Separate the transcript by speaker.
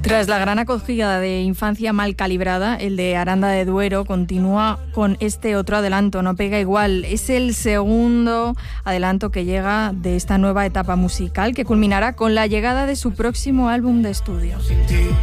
Speaker 1: Tras la gran acogida de Infancia mal calibrada, el de Aranda de Duero continúa con este otro adelanto, No pega igual. Es el segundo adelanto que llega de esta nueva etapa musical, que culminará con la llegada de su próximo álbum de estudio.